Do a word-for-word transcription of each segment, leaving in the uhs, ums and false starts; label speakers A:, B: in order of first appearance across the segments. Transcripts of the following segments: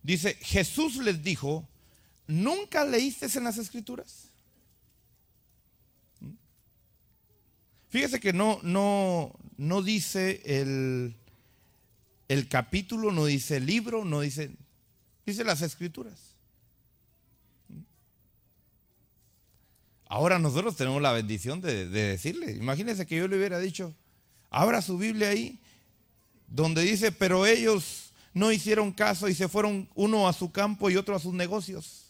A: Dice, Jesús les dijo, ¿nunca leíste en las Escrituras? Fíjese que no, no, no dice el, el capítulo, no dice el libro, no dice, dice las Escrituras. Ahora nosotros tenemos la bendición de, de decirle, imagínense que yo le hubiera dicho, abra su Biblia ahí, donde dice, pero ellos no hicieron caso y se fueron uno a su campo y otro a sus negocios.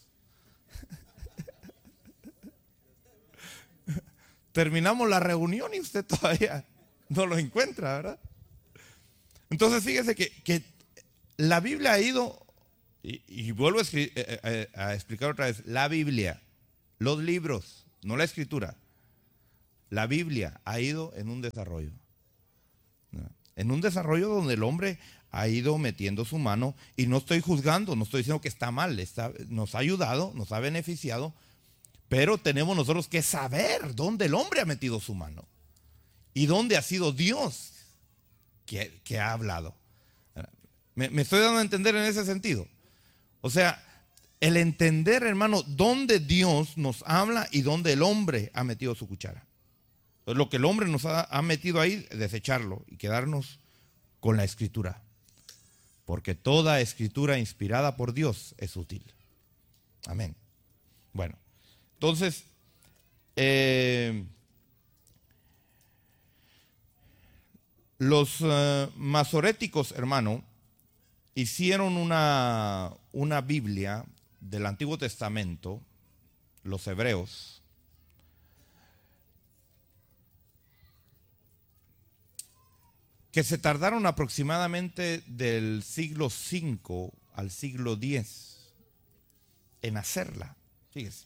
A: Terminamos la reunión y usted todavía no lo encuentra, ¿verdad? Entonces fíjese que, que la Biblia ha ido, y, y vuelvo a, escri- a, a explicar otra vez, la Biblia, los libros, no la escritura, la Biblia ha ido en un desarrollo. ¿No? En un desarrollo donde el hombre ha ido metiendo su mano, y no estoy juzgando, no estoy diciendo que está mal, está, nos ha ayudado, nos ha beneficiado, pero tenemos nosotros que saber dónde el hombre ha metido su mano y dónde ha sido Dios que, que ha hablado. ¿Me, me estoy dando a entender en ese sentido? O sea, el entender, hermano, dónde Dios nos habla y dónde el hombre ha metido su cuchara. Lo que el hombre nos ha, ha metido ahí, desecharlo y quedarnos con la escritura. Porque toda escritura inspirada por Dios es útil. Amén. Bueno, entonces, eh, los uh, masoréticos, hermano, hicieron una, una Biblia del Antiguo Testamento, los hebreos, que se tardaron aproximadamente del siglo cinco al siglo diez en hacerla. Fíjese.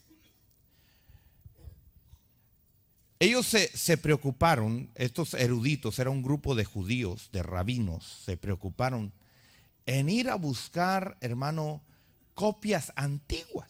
A: Ellos se, se preocuparon, estos eruditos, era un grupo de judíos, de rabinos, se preocuparon en ir a buscar, hermano, copias antiguas,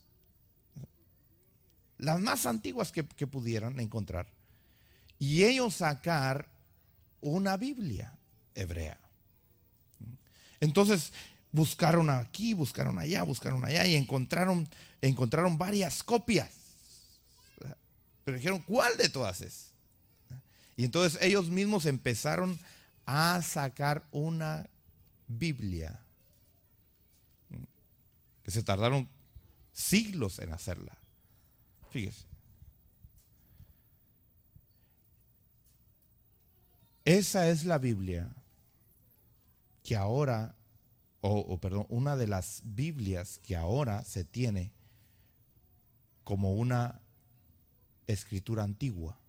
A: las más antiguas que, que pudieran encontrar, y ellos sacar una Biblia hebrea. Entonces buscaron aquí, buscaron allá, buscaron allá y encontraron, encontraron varias copias. Pero dijeron, ¿cuál de todas es? Y entonces ellos mismos empezaron a sacar una Biblia que se tardaron siglos en hacerla. Fíjese. Esa es la Biblia que ahora, o, o perdón, una de las Biblias que ahora se tiene como una escritura antigua.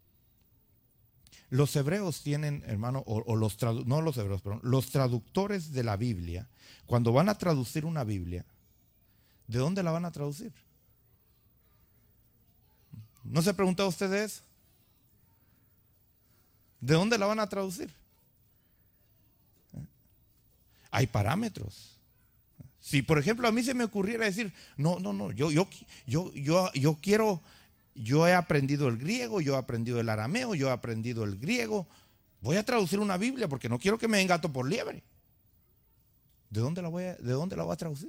A: Los hebreos tienen, hermano, o, o los tradu- no los hebreos, perdón, los traductores de la Biblia, cuando van a traducir una Biblia, ¿de dónde la van a traducir? ¿No se pregunta usted de eso? ¿De dónde la van a traducir? Hay parámetros. Si por ejemplo a mí se me ocurriera decir, no, no, no, yo, yo, yo, yo, yo quiero, yo he aprendido el griego, yo he aprendido el arameo, yo he aprendido el griego, voy a traducir una Biblia porque no quiero que me den gato por liebre. ¿De dónde la voy a, de dónde la voy a traducir?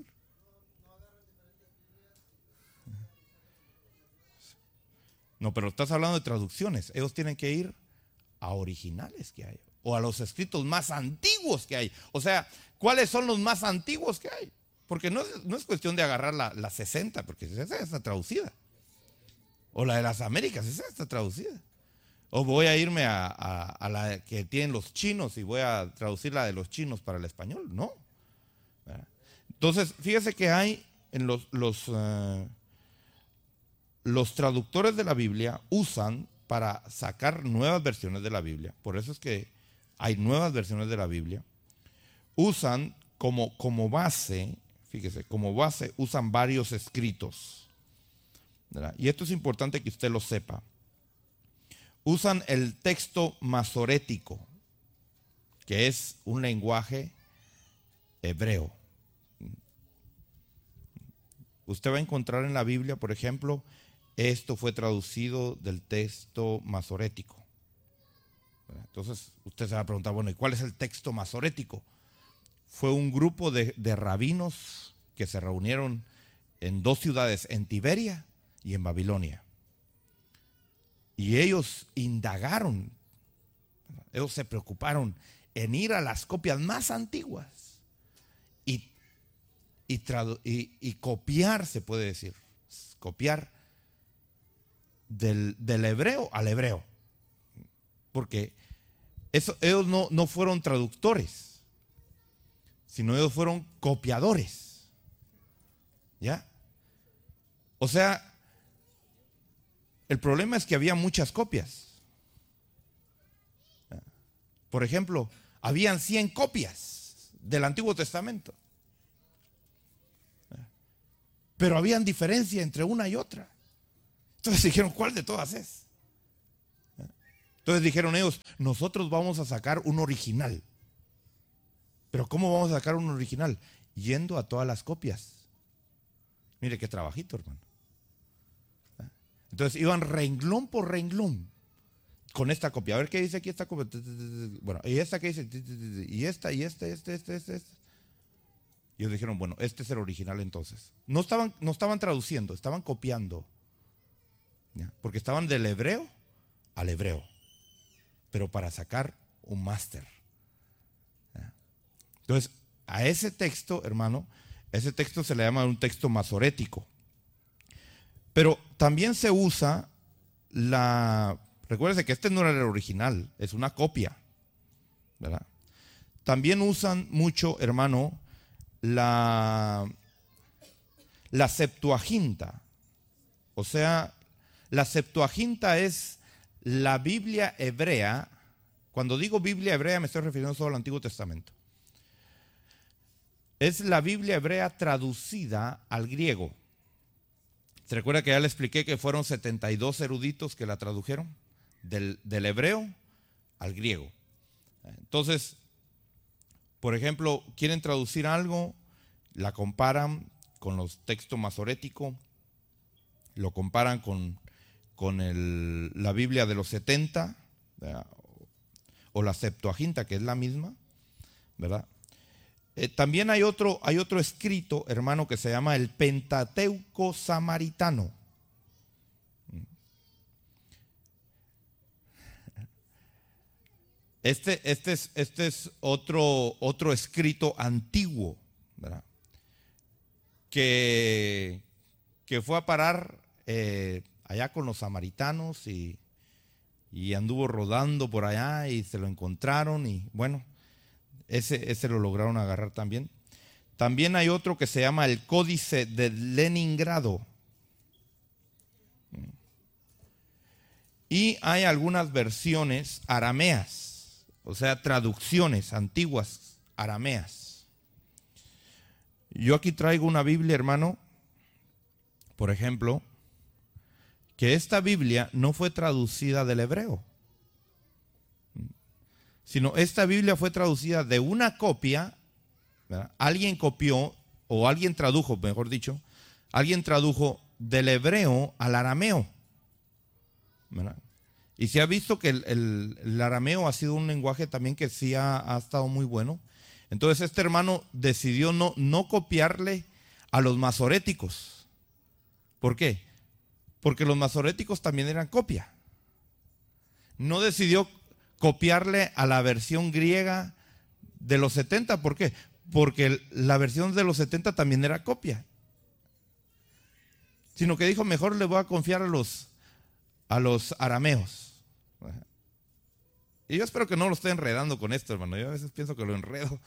A: No, pero estás hablando de traducciones. Ellos tienen que ir a originales que hay, o a los escritos más antiguos que hay. O sea, ¿cuáles son los más antiguos que hay? Porque no es, no es cuestión de agarrar la, la sesenta, porque esa está traducida. O la de las Américas, esa está traducida. O voy a irme a, a, a la que tienen los chinos y voy a traducir la de los chinos para el español. No. Entonces, fíjese que hay en los, los, uh, los traductores de la Biblia usan para sacar nuevas versiones de la Biblia. Por eso es que hay nuevas versiones de la Biblia. Usan como, como base, fíjese, como base usan varios escritos, ¿verdad? Y esto es importante que usted lo sepa. Usan el texto masorético, que es un lenguaje hebreo. Usted va a encontrar en la Biblia, por ejemplo, esto fue traducido del texto masorético. Entonces usted se va a preguntar, bueno, ¿y cuál es el texto masorético? fue un grupo de, de rabinos que se reunieron en dos ciudades, en Tiberia y en Babilonia. Y ellos indagaron, ellos se preocuparon en ir a las copias más antiguas y, y, tradu- y, y copiar, se puede decir, copiar del, del hebreo al hebreo. Porque eso, ellos no, no fueron traductores, sino ellos fueron copiadores. ¿Ya? O sea, el problema es que había muchas copias. Por ejemplo, habían cien copias del Antiguo Testamento. Pero habían diferencia entre una y otra. Entonces dijeron, ¿cuál de todas es? Entonces dijeron ellos, nosotros vamos a sacar un original. Pero ¿cómo vamos a sacar un original? Yendo a todas las copias. Mire qué trabajito, hermano. Entonces iban renglón por renglón con esta copia. A ver qué dice aquí esta copia. Bueno, y esta que dice, y esta, y esta, este, este, este, este. Y ellos dijeron, bueno, este es el original entonces. No estaban, no estaban traduciendo, estaban copiando. ¿Ya? Porque estaban del hebreo al hebreo. Pero para sacar un máster. ¿Ya? Entonces, a ese texto, hermano, ese texto se le llama un texto masorético. Pero también se usa la... Recuérdense que este no era el original, es una copia, ¿verdad? También usan mucho, hermano, la, la Septuaginta. O sea, la Septuaginta es la Biblia hebrea. Cuando digo Biblia hebrea me estoy refiriendo solo al Antiguo Testamento. Es la Biblia hebrea traducida al griego. ¿Se recuerda que ya le expliqué que fueron setenta y dos eruditos que la tradujeron? Del, del hebreo al griego. Entonces, por ejemplo, quieren traducir algo, la comparan con los textos masoréticos, lo comparan con, con el, la Biblia de los setenta, ¿verdad? O la Septuaginta, que es la misma, ¿verdad? Eh, también hay otro, hay otro escrito, hermano, que se llama el Pentateuco Samaritano. Este, este, es, este es otro, otro escrito antiguo, ¿verdad? Que, que fue a parar eh, allá con los samaritanos y, y anduvo rodando por allá y se lo encontraron y bueno, ese, ese lo lograron agarrar también. También hay otro que se llama el Códice de Leningrado. Y hay algunas versiones arameas. O sea, traducciones antiguas arameas. Yo aquí traigo una Biblia, hermano, por ejemplo, que esta Biblia no fue traducida del hebreo, sino esta Biblia fue traducida de una copia, ¿verdad? Alguien copió, o alguien tradujo, mejor dicho, alguien tradujo del hebreo al arameo, ¿verdad? Y se ha visto que el, el, el arameo ha sido un lenguaje también que sí ha, ha estado muy bueno. Entonces este hermano decidió no, no copiarle a los masoréticos. ¿Por qué? Porque los masoréticos también eran copia. No decidió copiarle a la versión griega de los setenta. ¿Por qué? Porque la versión de los setenta también era copia. Sino que dijo, mejor le voy a confiar a los, a los arameos. Y yo espero que no lo esté enredando con esto, hermano. Yo a veces pienso que lo enredo.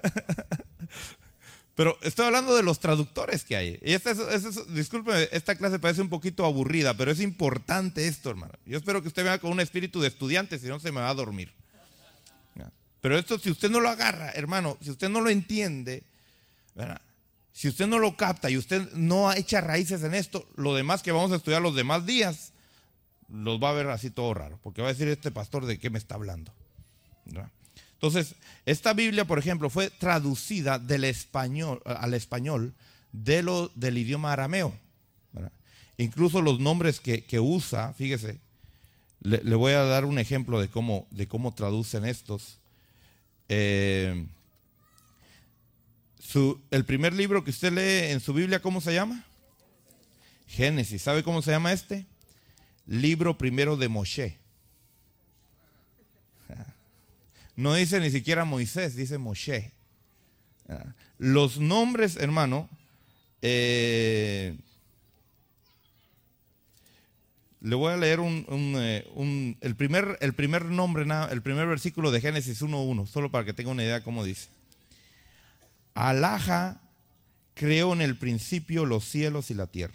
A: Pero estoy hablando de los traductores que hay. Y esta es, esta es, discúlpeme, esta clase parece un poquito aburrida, pero es importante esto, hermano. Yo espero que usted venga con un espíritu de estudiante, si no se me va a dormir. Pero esto, si usted no lo agarra, hermano, si usted no lo entiende, ¿verdad? Si usted no lo capta y usted no echa raíces en esto, lo demás que vamos a estudiar los demás días, los va a ver así todo raro, porque va a decir este pastor de qué me está hablando, ¿verdad? Entonces, esta Biblia, por ejemplo, fue traducida del español al español de lo, del idioma arameo, ¿verdad? Incluso los nombres que, que usa, fíjese, le, le voy a dar un ejemplo de cómo, de cómo traducen estos. Eh, Su, el primer libro que usted lee en su Biblia, ¿cómo se llama? Génesis. ¿Sabe cómo se llama este? Libro primero de Moshe. No dice ni siquiera Moisés, dice Moshe. Los nombres, hermano, eh, le voy a leer un, un, un, el, primer, el primer nombre, el primer versículo de Génesis uno uno, solo para que tenga una idea de cómo dice. Alaha creó en el principio los cielos y la tierra.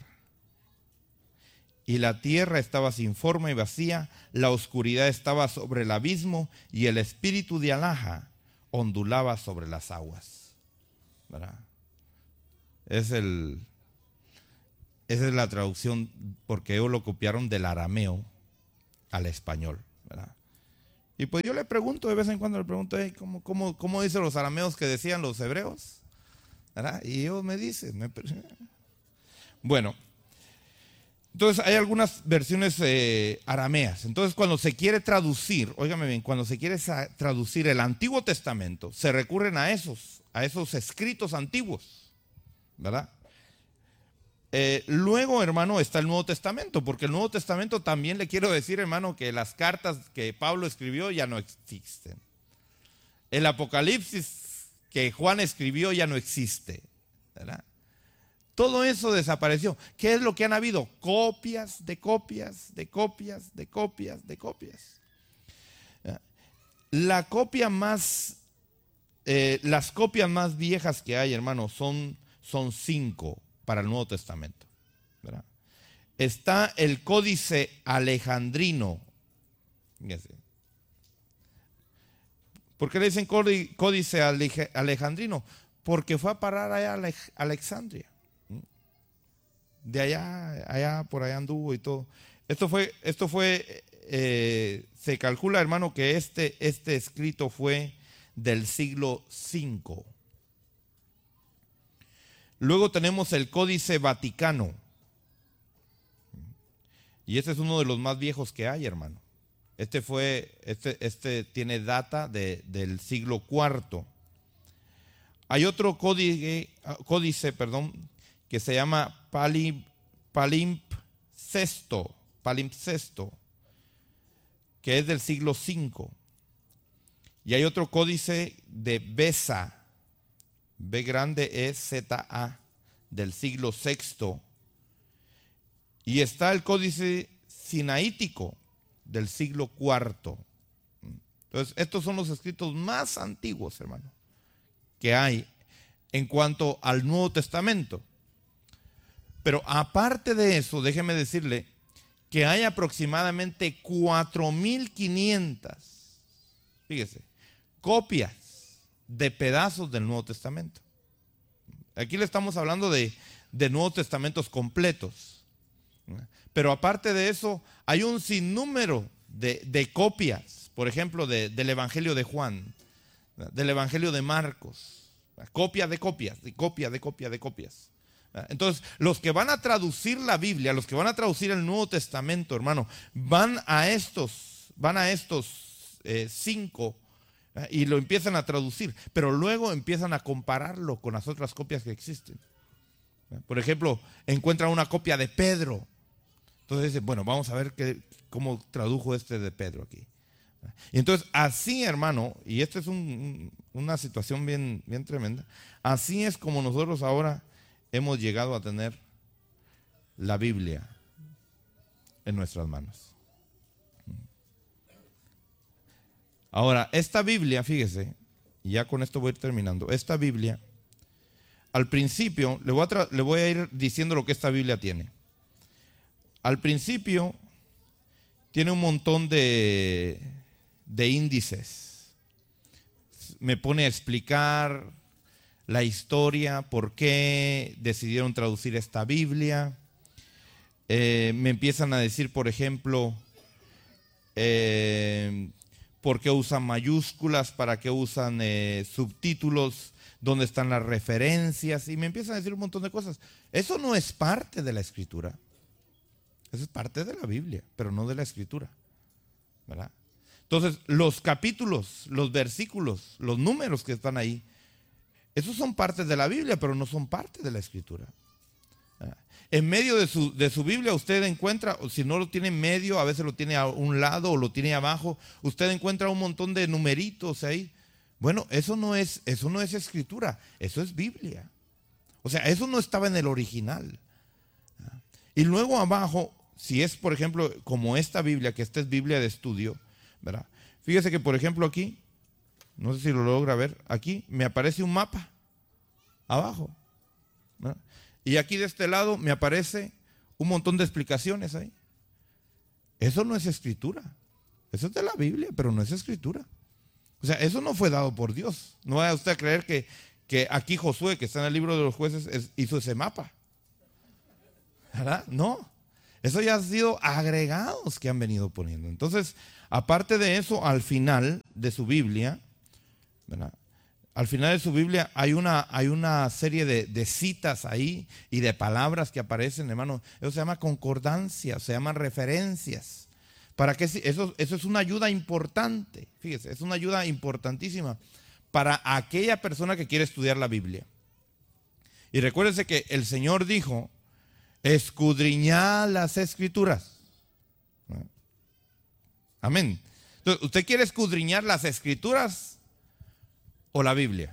A: Y la tierra estaba sin forma y vacía, la oscuridad estaba sobre el abismo y el espíritu de Alaha ondulaba sobre las aguas. ¿Verdad? Es el, esa es la traducción, porque ellos lo copiaron del arameo al español. ¿Verdad? Y pues yo le pregunto, de vez en cuando le pregunto, hey, ¿cómo, cómo, ¿cómo dicen los arameos que decían los hebreos? ¿Verdad? Y ellos me dicen. Me... Bueno, entonces hay algunas versiones eh, arameas. Entonces cuando se quiere traducir, óigame bien, cuando se quiere traducir el Antiguo Testamento, se recurren a esos, a esos escritos antiguos, ¿verdad? Eh, luego, hermano, está el Nuevo Testamento, porque el Nuevo Testamento también le quiero decir, hermano, que las cartas que Pablo escribió ya no existen. El Apocalipsis que Juan escribió ya no existe, ¿verdad? Todo eso desapareció. ¿Qué es lo que han habido? Copias de copias, de copias, de copias, de copias. La copia más, eh, las copias más viejas que hay, hermano, son, son cinco para el Nuevo Testamento, ¿verdad? Está el Códice Alejandrino. Fíjense. ¿Por qué le dicen Códice Alejandrino? Porque fue a parar allá a Alexandria. De allá, allá, por allá anduvo y todo. Esto fue, esto fue, eh, se calcula, hermano, que este, este escrito fue del siglo cinco. Luego tenemos el Códice Vaticano. Y este es uno de los más viejos que hay, hermano. Este fue, este, este tiene data de, del siglo cuarto. Hay otro códice, códice, perdón, que se llama Palim, Palimpsesto, Palimpsesto, que es del siglo cinco. Y hay otro códice de Beza, B grande E Z A, del siglo sexto. Y está el Códice Sinaítico del siglo cuarto. Entonces, estos son los escritos más antiguos, hermano, que hay en cuanto al Nuevo Testamento. Pero aparte de eso, déjeme decirle que hay aproximadamente cuatro mil quinientas, fíjese, copias de pedazos del Nuevo Testamento. Aquí le estamos hablando de, de Nuevos Testamentos completos. Pero aparte de eso, hay un sinnúmero de, de copias, por ejemplo, de, del Evangelio de Juan, del Evangelio de Marcos, copia de copias, de copia, de copia, de copias. Entonces, los que van a traducir la Biblia, los que van a traducir el Nuevo Testamento, hermano, van a estos, van a estos eh, cinco eh, y lo empiezan a traducir, pero luego empiezan a compararlo con las otras copias que existen. Por ejemplo, encuentran una copia de Pedro. Entonces dicen, bueno, vamos a ver qué, cómo tradujo este de Pedro aquí. Y entonces, así, hermano, y esta es un, una situación bien, bien tremenda, así es como nosotros ahora hemos llegado a tener la Biblia en nuestras manos. Ahora, esta Biblia, fíjese, y ya con esto voy a ir terminando, esta Biblia, al principio, le voy a, tra- le voy a ir diciendo lo que esta Biblia tiene. Al principio, tiene un montón de, de índices. Me pone a explicar la historia, por qué decidieron traducir esta Biblia. Eh, me empiezan a decir, por ejemplo, eh, por qué usan mayúsculas, para qué usan eh, subtítulos, dónde están las referencias, y me empiezan a decir un montón de cosas. Eso no es parte de la Escritura. Eso es parte de la Biblia, pero no de la Escritura, ¿verdad? Entonces, los capítulos, los versículos, los números que están ahí, Esos son partes de la Biblia, pero no son parte de la Escritura. En medio de su, de su Biblia usted encuentra, si no lo tiene en medio, a veces lo tiene a un lado o lo tiene abajo, usted encuentra un montón de numeritos ahí. Bueno, eso no es, eso no es Escritura, eso es Biblia. O sea, eso no estaba en el original. Y luego abajo, si es por ejemplo como esta Biblia, que esta es Biblia de estudio, ¿verdad? Fíjese que por ejemplo aquí, no sé si lo logra ver, aquí me aparece un mapa, abajo, ¿verdad? Y aquí de este lado me aparece un montón de explicaciones ahí. Eso no es Escritura, eso es de la Biblia, pero no es Escritura. O sea, eso no fue dado por Dios. No vaya usted a creer que, que aquí Josué, que está en el libro de los jueces, es, hizo ese mapa, ¿verdad? No, eso ya ha sido agregados que han venido poniendo. Entonces, aparte de eso, al final de su Biblia, ¿verdad? Al final de su Biblia hay una, hay una serie de, de citas ahí y de palabras que aparecen, hermano. Eso se llama concordancia, se llaman referencias. ¿Para qué? Eso, eso es una ayuda importante, fíjese, es una ayuda importantísima para aquella persona que quiere estudiar la Biblia. Y recuérdense que el Señor dijo, escudriñad las Escrituras. Amén. Entonces, ¿usted quiere escudriñar las Escrituras o la Biblia?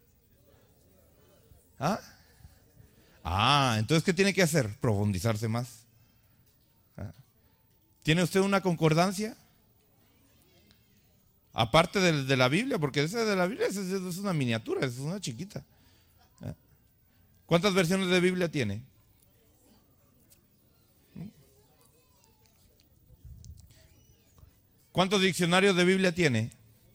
A: ¿Ah? Ah, entonces ¿qué tiene que hacer? Profundizarse más. ¿Ah? ¿Tiene usted una concordancia? Aparte de, de la Biblia, porque esa de la Biblia es, es una miniatura, es una chiquita. ¿Ah? ¿Cuántas versiones de Biblia tiene? ¿Cuántos diccionarios de Biblia tiene?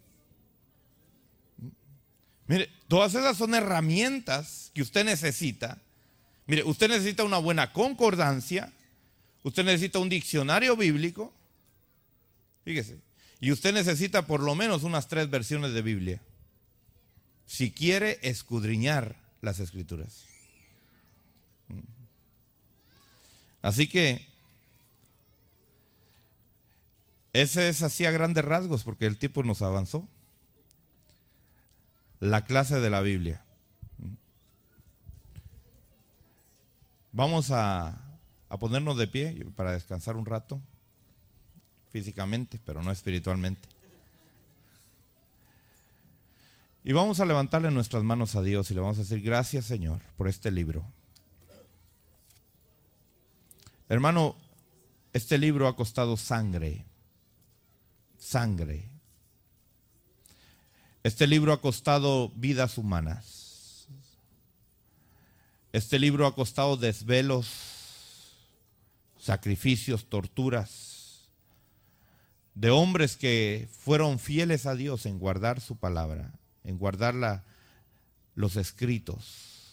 A: Mire, todas esas son herramientas que usted necesita. Mire, usted necesita una buena concordancia, usted necesita un diccionario bíblico, fíjese, y usted necesita por lo menos unas tres versiones de Biblia, si quiere escudriñar las Escrituras. Así que, ese es así a grandes rasgos, porque el tiempo nos avanzó. La clase de la Biblia. Vamos a, a ponernos de pie para descansar un rato, físicamente, pero no espiritualmente. Y vamos a levantarle nuestras manos a Dios y le vamos a decir, gracias Señor por este libro. Hermano, este libro ha costado sangre, sangre. Este libro ha costado vidas humanas. Este libro ha costado desvelos, sacrificios, torturas, de hombres que fueron fieles a Dios en guardar su palabra, en guardar la, los escritos.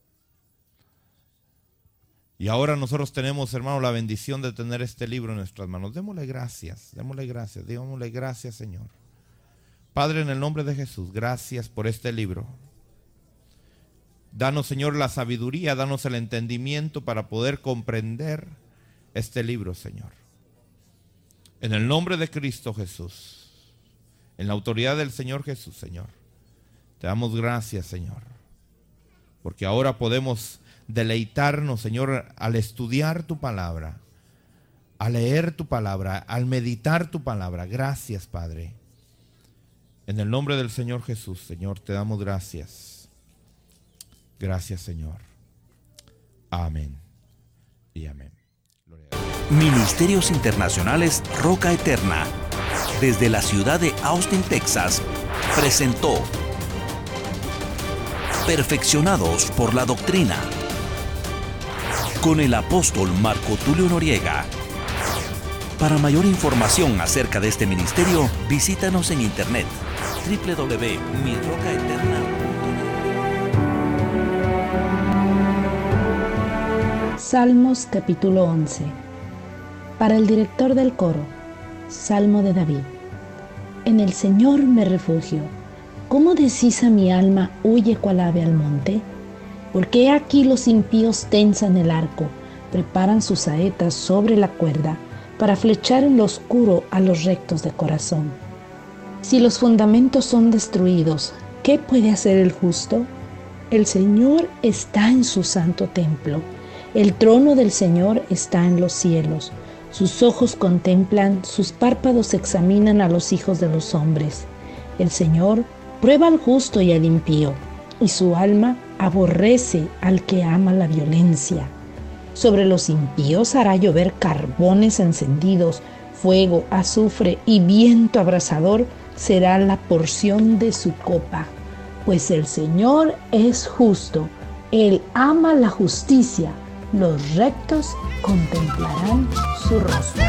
A: Y ahora nosotros tenemos, hermano, la bendición de tener este libro en nuestras manos. Démosle gracias, démosle gracias, démosle gracias, Señor. Padre, en el nombre de Jesús, gracias por este libro. Danos, Señor, la sabiduría, danos el entendimiento para poder comprender este libro, Señor. En el nombre de Cristo Jesús, en la autoridad del Señor Jesús, Señor, te damos gracias, Señor, porque ahora podemos deleitarnos, Señor, al estudiar tu palabra, al leer tu palabra, al meditar tu palabra. Gracias, Padre. En el nombre del Señor Jesús, Señor, te damos gracias. Gracias, Señor. Amén y amén.
B: Ministerios Internacionales Roca Eterna, desde la ciudad de Austin, Texas, presentó Perfeccionados por la Doctrina, con el apóstol Marco Tulio Noriega. Para mayor información acerca de este ministerio, visítanos en internet doble u doble u doble u punto mi roca eterna punto net.
C: Salmos capítulo once. Para el director del coro, Salmo de David. En el Señor me refugio. ¿Cómo deshiza mi alma, huye cual ave al monte? Porque he aquí los impíos tensan el arco, preparan sus saetas sobre la cuerda, para flechar en lo oscuro a los rectos de corazón. Si los fundamentos son destruidos, ¿qué puede hacer el justo? El Señor está en su santo templo. El trono del Señor está en los cielos. Sus ojos contemplan, sus párpados examinan a los hijos de los hombres. El Señor prueba al justo y al impío, y su alma aborrece al que ama la violencia. Sobre los impíos hará llover carbones encendidos, fuego, azufre y viento abrasador será la porción de su copa. Pues el Señor es justo, Él ama la justicia, los rectos contemplarán su rostro.